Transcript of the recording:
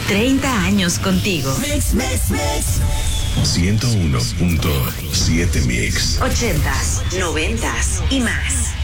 30 años contigo. Mix, mix, mix. 101.7 Mix. 80s, 90s y más.